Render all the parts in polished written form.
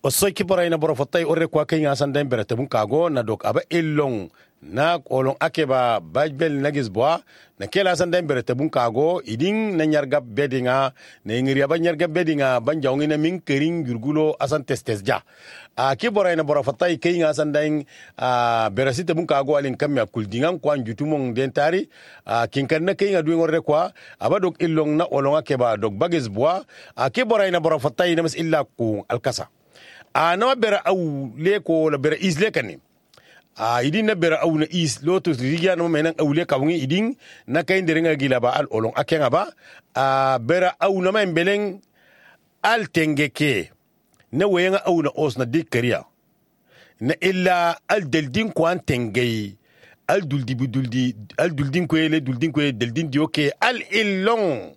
Osoki pora ina boro fotai orre kwa kenya sanda berete bun kago na dok aba illong na kolon akeba bajbel nagis boa na kela sanda berete bun kago iding na nyarga bedinga na ngiri aba nyarga bedinga banjawngi na min kering gurgulo asan testes ja ki bora ina boro fotai kenya sanda beresite bun kago alin kamya kuldingan kwa jutumong dentari kinkan na kenya duing orre kwa aba dok illong na olon akeba dok bagis boa ki bora ina boro fotai na mas illa ku alkasa nama bera au leko la bera is lekani idin na bera au na is lotus rigia no menan au leka wongi idin na kay nderinga gila ba al olong akenga ba bera au na men beleng al tengeke na wenga au na os na dikariya na illa al deldin kwan tengay al duldin ko ele duldin ko deldin dioke al illong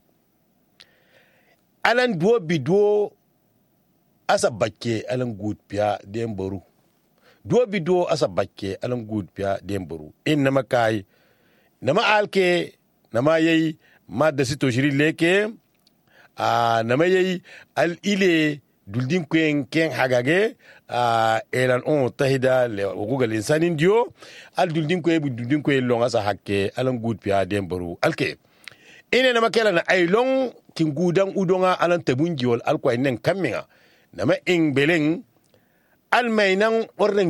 alan duo biduo asa bakke alan gud piya den baru do bido asa bakke alan gud piya den baru in nama kai nama alke nama yayi madda sito shiri leke nama yayi al ile duldin ken hagage elan on tahida le google insanin dio al duldin ko long asa hakke alan gud piya den baru alke ine nama kala na aylong kin gudan udonga alan tabunjiol alko inen kamminga nama ing beleng almainan orren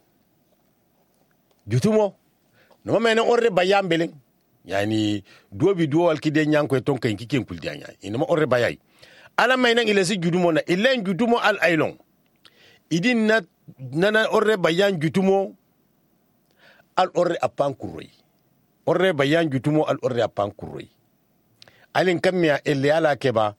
jutumo nama mainan orre bayam beleng yani duobi duo alkide nyanko ton kan kiken kuldianya inama orre bayai ala mainan ilasi jutumo na ilen jutumo al ailon idin nana orre bayan jutumo al orre apan kuroi orre bayan jutumo al orre apan kuroi alin kamya elle ala keba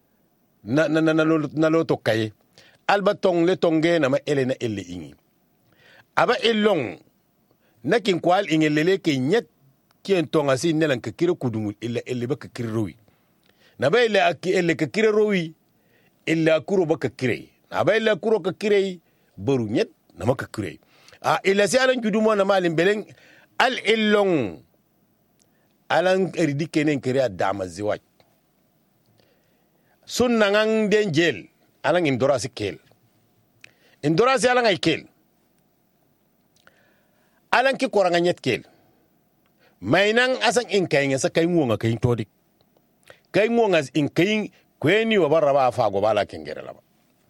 na loto kaye alba tong le tonge na ma ele na ele ingi aba elong na kin kwal ingi lele ke nyet kien tonga si nelan ka kire kudumul illa ele ba ka kire rowi na ba ele aki ele ka kire rowi illa kuro ba ka kire na ba ele kuro ka kire baru nyet na ma ka kire illa si alan kudumo na malin beleng al elong alan eridike nen kire adama ziwaj sunna ngang den jel alang indorasi kel indorasi alang ay kel alang ki koranga nyet kel mainang asang inkay nga sa kay ngunga kay todik kay ngunga inkay kweni wa baraba fa go bala kengere laba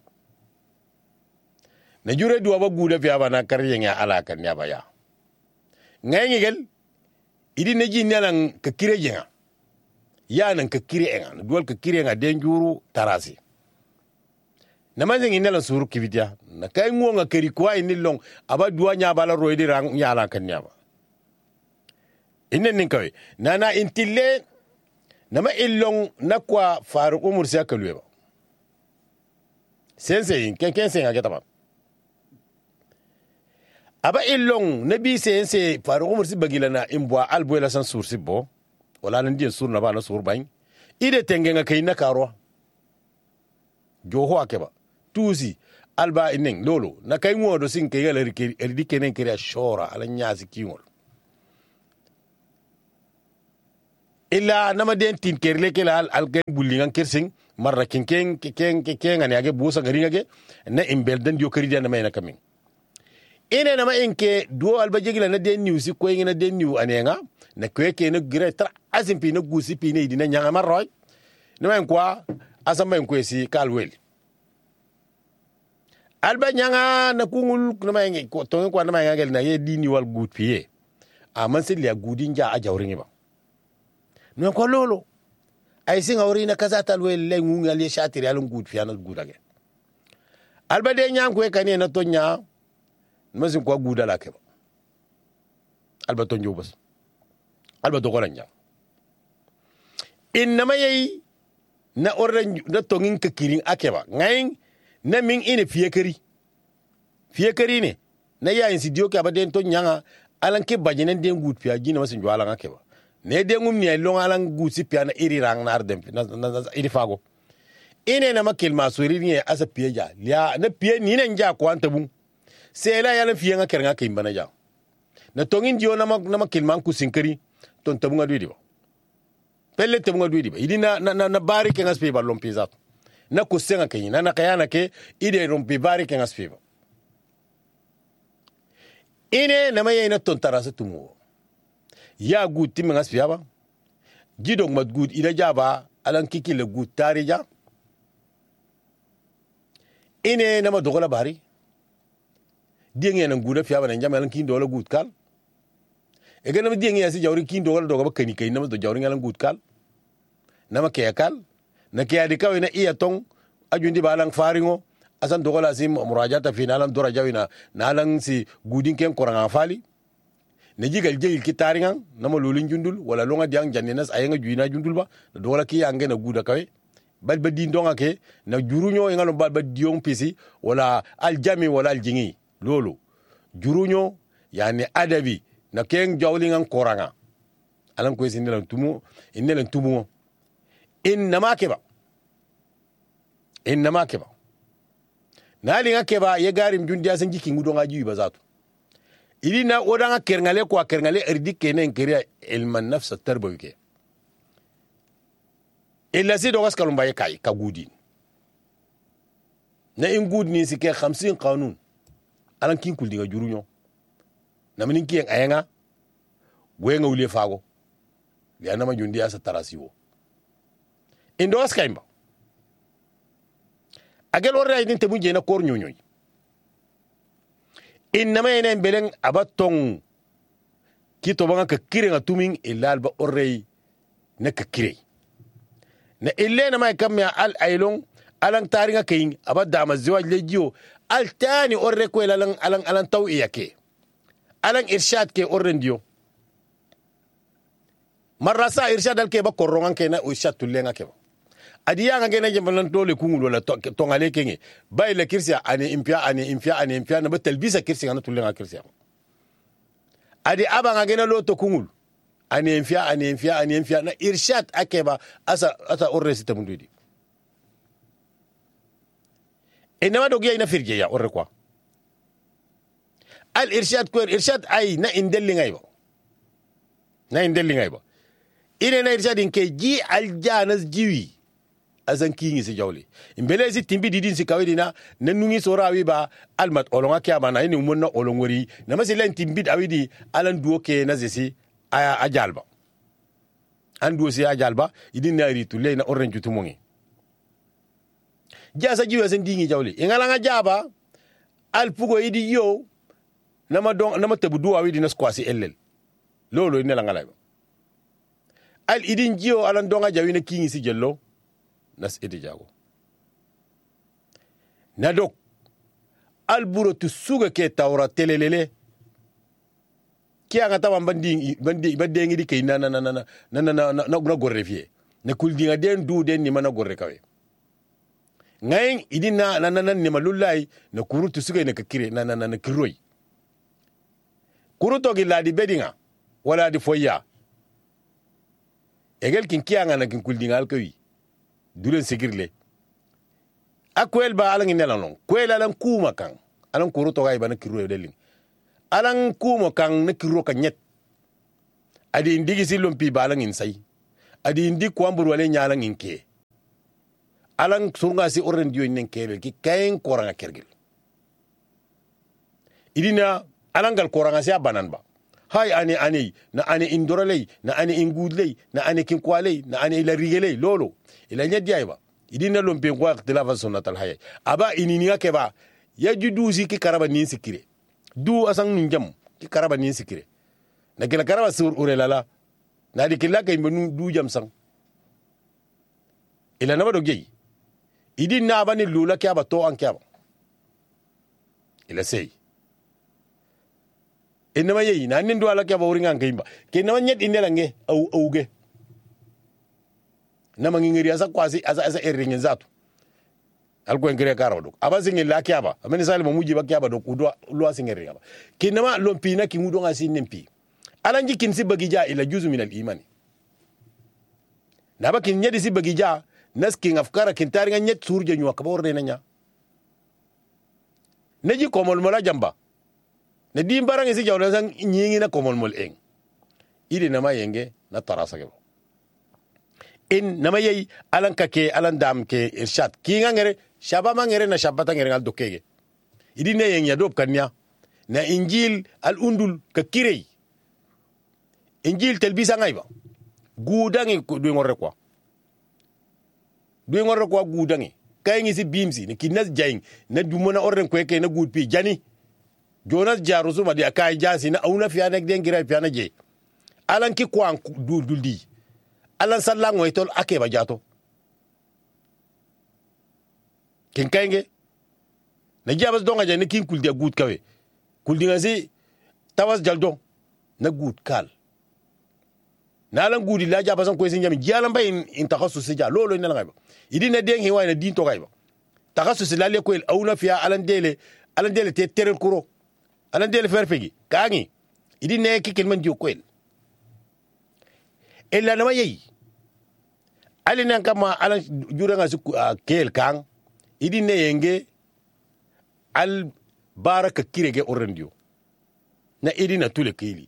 na jure duwa ba guda fi abana karye nga ala kan ya baya ngay ngel idi neji nalang ka kire jenga yanan ka kire enga duwal ka kire nga den juru tarasi na manjeng inela suru kivitia na kay ngonga keri kwa inilong aba duwa nya bala roidi rang nyala kan nyaba inen ninkawe nana intille nama illong na kwa faru umur siya kalweba sense ken senga getaba aba illong nabi sense faru umur si bagila na imbwa albo la san sur sibbo wala nan din sur na ba na sur bain ide tengenga kay na karo joho akeba tusi alba inen lolo na kay ngodo sin kay yala ridi kenen kere shora ala nyaasi kiwol illa nama den tin kerle kala al gen bulingan kersing marra ken ngani age busa ngari age na imbel den yo kari na mayna kamin ine nama enke do alba jegila na den news ko ngina den new anenga na kweke na gretra asimpi na gusi pi ne dina nyanga marroy na men kwa asamba en kwesi kalwel alba nyanga na kungul na mayengi ko to ko na mayangel na ye dini wal gut piye man se liya gudin ja a jawringi ba no ko lolo ay singa orina kazata wel le ngungal ye shatiri alun gut piya na gudage alba de nyang ko kane na to nya masin ko gudala ke ba alba to njobas alba to ko nya inna mayi na oran na tongin ka kirin akeba ngayin na min ine fiekari ne na yayin si dio ka ba den to nyanga alan ke bajinen den gut pia gina masin jwala ngake ba ne den ngum ni long alan gut si pia na iri rang na ardem na iri fago ine na makil masuri ni asa pia ja ya na pia ni ne nja ko antabun se la ya na fie nga keranga ke imbana ja na tongin dio na makil man ku sinkari ton tabunga dwi ba pelle tabunga dwi ba idina na bari ke ngaspe ba lompiza na kusenga ke na kayana ke ide rompi bari ke ngasfiba ine na maye na tontara sa tumu ya gut tim ngasfiaba gidong mat gut ida jaba alan kiki le gut tarija ine na ma dogola bari dienge na nguda fiaba na njama alan kin dola gut kal e gana ma dienge asi jawri kin dola doga ba kani kay na ma do jawri alan gut kal na ma ke kal na ke adi kawina iya tong ajundi balang faringo asan dogola sim murajata finalan dora jawina na alan si gudin ken koranga fali ne jigal jeyil ki taringan na ma lolin jundul wala longa diang jannenas ayenga juina jundul ba dogola ki yange na guda kawe bal ba din donga ke na juruño ngalo bal ba diong pisi wala aljami wala aljingi lolo juruño yani adabi na ken jawlingan koranga alan ko sinilan tumu innelan tumu innama keba nali nga keba ye garim jundiya san jiki ngudo nga jiba zatu ilina odanga kerngale ko kerngale erdike nen keriya ilman nafs tarbawi ke illa si dogas kalumba ye kai ka gudi na in gud ni sike 50 qanun alan kin kul diga juruño na minin ki ayenga goyenga wule fago li anama jundiya sa tarasiwo indogas kaimba agel orre ay dinte bunje na kor ñoñoy innama enen beleng abatong kito banga ka kire nga tumin ilal ba orre na ka kire na ille na may kam ya al aylong alang taringa kayin abada mazwaj lejiyo al tani orre ko alang taw iyake alang irshad ke orre ndio marasa irshad al ke ba korongan ke na irshad tulenga ke adiya nga gena jembalan tole kungul wala tongale kenge bay la kirsia ane impia na batal bisa kirsia na tulenga kirsia adi aba nga gena loto kungul ane impia na irshad akeba asa orre sita mundudi enama dogiya ina firje ya orre kwa al irshad ko irshad ay na indelli ngayba ine na irshad inke ji al janas jiwi azan kingi si jawli imbele si timbi didin si kawedi na nungi sorawi ba almat olonga kya bana ini umonna olongori na masilen timbi awidi alan duoke na zesi ajalba an duosi ajalba idin na ritu le na orange tumungi jasa jiwa sen dingi jawli ingala nga jaba al pugo idi yo nama tebu duwa awidi na squasi ellel lolo ina la ngala al idin jiyo alan donga jawina kingi si jello nas edi jago nadok alburo tu suga ke tawra telelele kianga tawa bandi ngi di kay na gorre fie ne kul dinga den du den ni mana gorre kawe ngay idina na ni malullai na kurutu suga ne kakire na kiroi kuruto gi ladi bedinga wala di foya egel kin kianga na kin kul dinga alkawi dulen sigirle akwel ba alang inelanon kwel alang kuma kan alang kuro to gay bana kiro delin alang kuma kan na kiro kan nyet adi indigi silom pi balang insay adi indi kwambur wale nyalang inke alang surga si oren dio inen kele ki kayen koranga kergel idina alangal koranga si abanan ba hay ane na ane indoralei na ane ingudlei na ane kinkwalei na ane ilarigelei lolo ila nyadi ayba idina lompe kwa ikhtilafa sunnatal hayy aba ininiya ke ba yajudu si ki karaba nin sikire du asang ninjam ki karaba nin sikire na kila karaba sur urelala na di kila kay manu du jam sang ila na ba dogey idina ba ni lula ke ba to an ke ba ila sey enama yeyi na nindu ala ke ba uringa ngimba ke na nyet indela nge auge na mangingiri asa kwasi asa erringen zatu alko ngire karo dok aba singi la kyaba ameni sali muji ba kyaba dok udwa lwa singeri aba kinama lompi na kimudo ngasi nempi alanji kin sibagija ila juzu min al iman na ba kin nyedi sibagija naskin afkara kin taringa nyet surje nywa kaborde nanya neji komol mola jamba ne dimbarang isi jawna sang nyingi na komol mol eng ide na mayenge na tarasa ke in nama yei alan kake alan dam ke irshad ki ngere shaba mangere na shabata ngere ngal dokege idi ne yen yadob kanya na injil al undul ka kirei injil telbisa ngaiba gudangi du ngorre kwa gudangi kay ngi si bimsi ne kinas jaing na dumona orren ko ke na gud pi jani jonas jarusu ma dia kay jasi na auna fiya nek den gira fiya na je alan ki kwan duldi alan sallango etol akeba jato kin kayge na jabas donga jani kin kuldi gud kawe kuldi ngasi tawas jaldo na gud kal na lan gudi la jabasan ko sin jami jalan bay in takhassus ja lolo ina ngayba idina den he wayna din to gayba takhassus la le ko el awna fiya alan dele te terel kuro alan dele ferfegi kangi idine kikil man ju ko el ella na mayi alina kama alan juranga su kel kang idine yenge al baraka kirege orendio na idina tule kili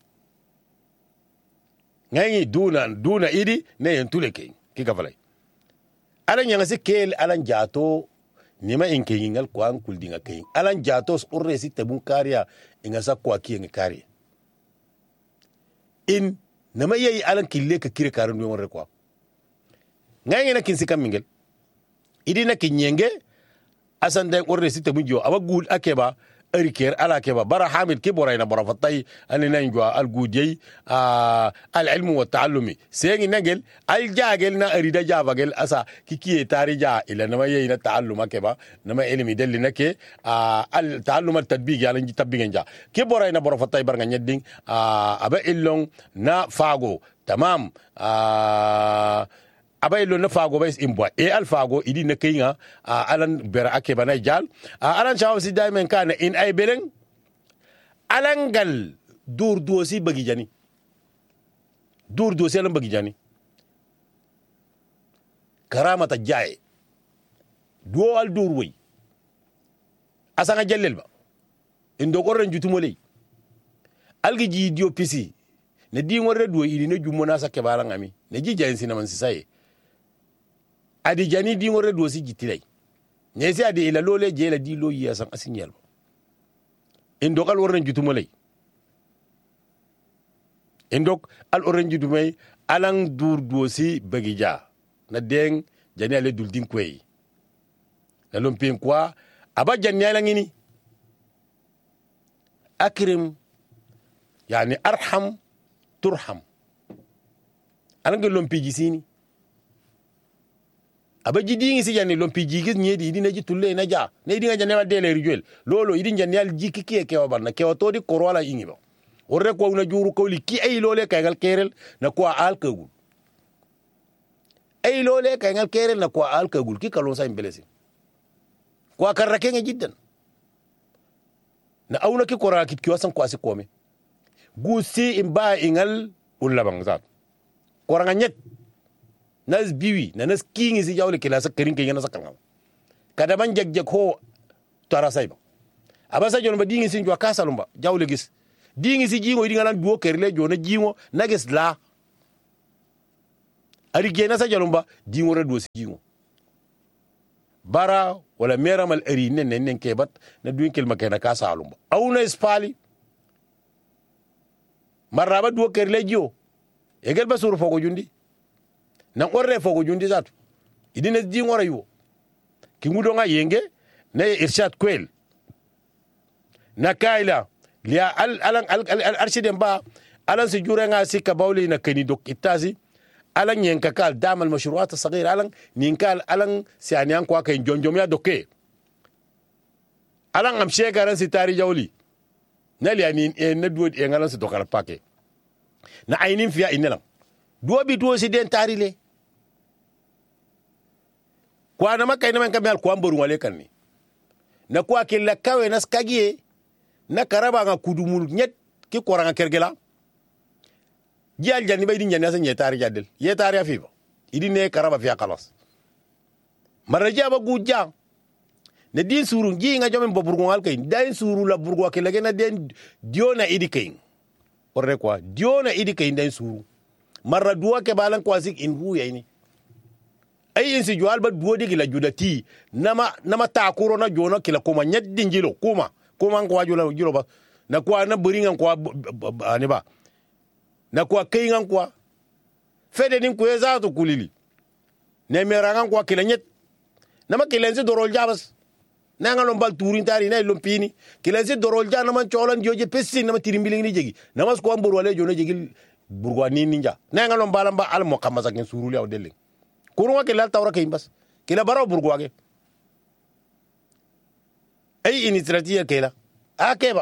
ngayi duna idi ne yentule ke kika falay alan yanga se kel alan jato nima inke yingal ko an kuldinga ke alan jato urre si tabun kariya inga sa ko akiye kariya in nama yeyi alan kille ka kire karan do wonre ko ngayi na kinsi kam mingel idi na kinyenge asan den urre si tabun jo abagul akeba ariker ala keba bara hamid kiborayna bara fatay anina njwa al gudiyay al ilmu wa ta'allumi sengi nagel al jagel na arida javagel asa kikiye tarija ila nama yeyna ta'alluma keba nama ilmi delli nake al ta'allum al tadbiq yala nji tabbigen ja kiborayna bara fatay bar nga nyedding aba illong na fago tamam abay lo na fago bays imbo e al fago idi na kayga alan bera ake bana jal alan chaw si daimen kana in ay beleng alangal dur dosi bagi jani dur dosi alan bagi jani karamata jaay do al dur way asanga jallel ba indo ko ren jutumole algi ji dio pisi ne di ngore do idi ne jumona sakke balangami ne ji jayin sinaman sisaye adi jani di ngore dosi gitilay nesi adi ila lole jela di lo yi asan asinyal indok al worren jutumolay indok al orren jutumay alang dur dosi bagija na deng jani ale dul din kwey na lompin kwa aba jani ala ngini akrim yani arham turham alang lompi jisini abaji dingi si jani lompi jigis nyedi idina ji tulle na ja ne idinga jani wal dele rijuel lolo idin jani al jiki kiye kewa barna kewa todi korwala ingi ba orre ko una juru ko li ki ay lole kaygal kerel na ko al kagul ay lole kaygal kerel na ko al kagul ki kalon sa imbelesi ko karrake ngi jiddan na awna ki korala ki wasan ko asi kome gusi imba ingal ulla bangzat koranga nyet nas biwi na nas kingi si jawle kila sa kerin kayana sa kanga kada ban jagjag ho tara sayba abasa jon ba dingi sin jwa kasalumba jawle gis dingi si jingo idinga nan duo kerle jona jingo nagis la ari gena sa jalumba jingo re do si jingo bara wala meramal ari nen kebat na duin kel makena kasalumba awna ispali maraba duo kerle jo egel basuru fogo jundi na orre fogo jundi zatu idine di ngora yo ki ngudo nga yenge na irshad kwel na kaila liya al arshiden ba alan si jure nga si kabawli na kani dok itazi alan yenka kal damal mashruat as-saghir alan ninkal alan si anyan kwa kay jonjom ya doke alan am shegaran si tari jawli na liya ni na duod e ngalan si dokal pake na aynin fiya inalam duobi duo si den tari le kwa na makay naman kami al kwamboru wale kanni na kwa kila kawe na skagie na karaba nga kudumul nyet ki koranga kergela jal jani bay di nyani asa nyetari jadel yetari afiba idi ne karaba fiya kalas maraja ba gujja ne din suru ngi nga jomen bo burgo al kay dain suru la burgo ke lagena den diona idi kay orre kwa diona idi kay dain suru marra duwa ke balan kwasik in hu yayi ay in si jual ba duwa digi la judati nama takuro na jona kila kuma nyaddin jilo kuma ko jilo ba na kwa na buringan kwa ani ba na kwa kaingan kwa fede din kuye za to kulili ne merangan kwa kila nyet nama kilensi dorol jabas na ngalon bal turin tari na lompini kilensi dorol ja nama cholan joje pesi nama tirimbiling ni jegi nama ko ambur wale jona jegi burgwa ni ninja na ngalon balamba al muqammasa ken suruli aw delle kurwa ke la tawra ke imbas kila baraw burgwa ke ay initiative kela akeba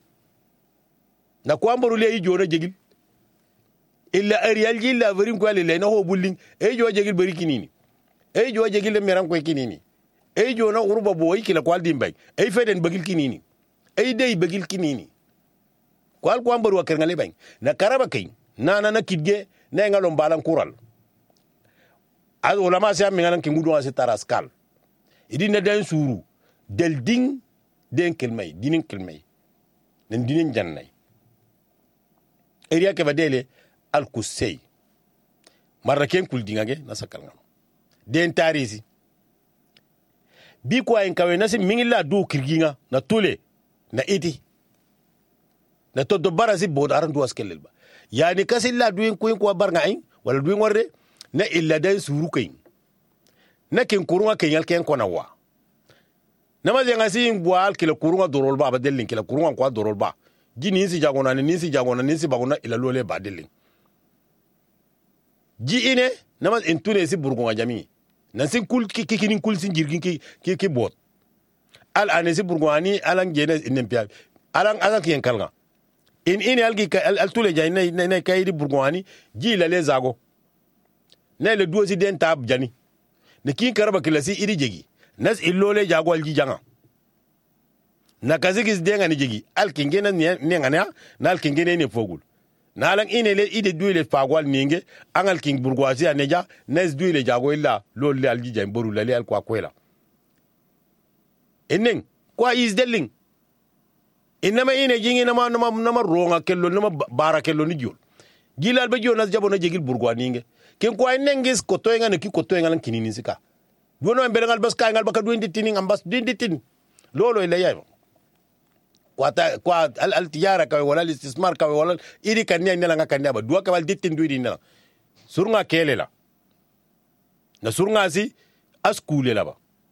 na ko ambur le jona jegi illa arial jilla verim ko le na ho bulling ay jo jegi bari kinini ay jo jegi le meran ko kinini ay jo na urba boy kila kwal dimbay ay feden bagil kinini ay dey bagil kinini kwal ko ambur wa kerngale bang na karaba kay na kidge na ngalon balan kural az ulama siam ngalan ki ngudu asi taraskal idi na den suru del ding den kelmay dinin kelmay den dinin jannay eriya ke badele al kusay marraken kul dingage na sakal ngam den tarisi bi ko en kawe nasi mingilla do kirginga na tole na iti na to do barasi bod aran do askelel ba yani kasilla duin ko barnga ay wala duin warde na illa den suru kay na ken kurunga kenyal ken kona wa na ma jenga sin boal kila kurunga dorol ba ba delin kila kurunga ko dorol ba ji ni si jagona ni si bagona ila lole ba delin ji ine na ma entune si burgunga jami na sin kul kikinin kul sin jirgin ki bot al anesi burgwani alan gene inempia alan kiyen kalga in algi al tule jay ne kaydi burgwani ji la le zago ne le duosi den tab jani ne kin karaba kilasi iri jegi nas illole jago alji janga na kazigis denga ni jegi al kingena ne ngana na al kingena ne fogul na lan ine le ide duile fagwal ninge angal king burgwasi aneja nes duile jago illa lolle alji jay boru lale al kwa kwela enen kwa is delling inama ine jingi nama ronga kello nama bara kello ni jol gilal be jonas jabo na jegil burgwa ninge ken kwa inengis ko toyenga ne ki ko toyenga lan kinini sika dono en belangal bas ka ngal baka do indi tinin ambas dindi tin lolo ile yay kwa al tijara ka wala al istismar ka wala iri kan ne la kan ba duwa ka wal dittin do indi na surunga kelela na surunga si askule la ba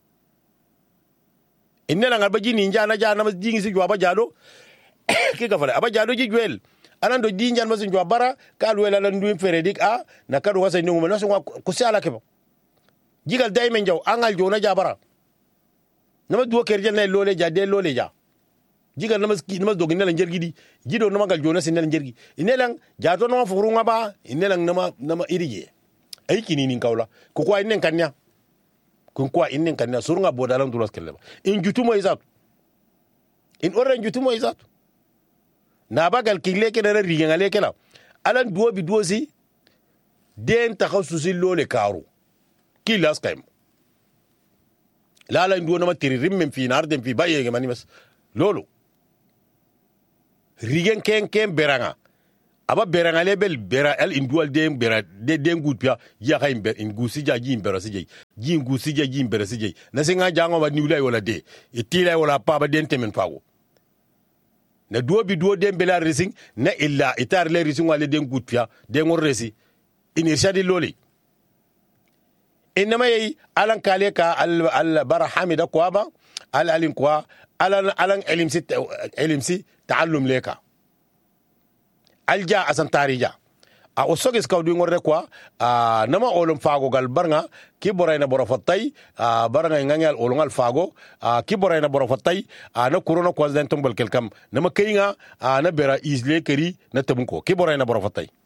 inela ngal baji ninja na jana mas dingi si jwa ba jado ke ka fala aba jado ji jwel anando dinjan mas jwa bara ka wela lan duim feredik a na kadu wasa ni ngum na so ko sala ke ba jigal daymen jaw angal jona jabara nama duwo kerje na lole ja de lole ja jigal nama dogin na jergi di jido nama gal jona sin na jergi inelang jato nama furunga ba inelang nama irije ay kinini kawla ko ko inen kanya kun kwa inen kanna surunga bodalan dulas kelleba in jutumo izat in orren jutumo izat na bagal kile ke dara riga le kala alan duo bi duosi den takhassusi lole karu kilas kaym la duo na matiri rimmen fi narden fi baye ge mani bas lolo rigen ken beranga aba beranga lebel bera el indual dem bera de ngutpia ya kay imber in gusi ja ji imbera sije ji ngusi ja ji imbera sije na singa jango ba niwlay wala de itila wala pa ba den temen fago na duo bi duo dem bela racing na illa itar le racing wala de ngutpia de ngor resi in irshadi loli inma yi alan kale ka al barhamida kwaba al alin kwa alan elimsi ta'allum leka alja asan tarija a osogis kawdu ngorre kwa nama olum fago gal barnga ki borayna borofatay barnga ngangal olungal fago ki borayna borofatay na corona ko den tombal kelkam nama kayinga na bera isle keri na tabunko ki borayna borofatay